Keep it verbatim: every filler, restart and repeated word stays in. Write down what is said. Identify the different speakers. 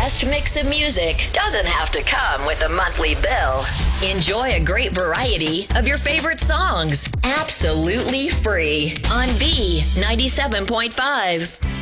Speaker 1: best mix of music doesn't have to come with a monthly bill. Enjoy a great variety of your favorite songs, absolutely free on B ninety-seven point five.